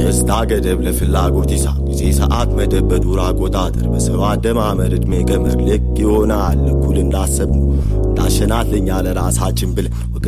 ደስታ ገደብ ለፍላጎት ይሳብ ጊዜ ሰዓት መደብ በዱር አቆጣጠር በሰው አደማመር እድሜ ገመር ልክ ይሆናል እኩል እንዳሰብነው እንዳሸናለኛ ለራሳችን ብለን